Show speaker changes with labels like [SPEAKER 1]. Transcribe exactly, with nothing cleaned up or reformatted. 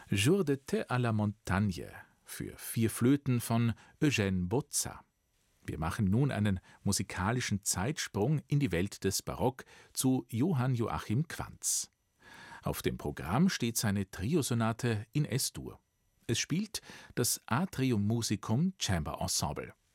[SPEAKER 1] Jour d'été à la montagne für vier Flöten von Eugène Bozza. Wir machen nun einen musikalischen Zeitsprung in die Welt des Barock zu Johann Joachim Quantz. Auf dem Programm steht seine Triosonate in Es-Dur. Es spielt das Atrium Musicum Chamber Ensemble.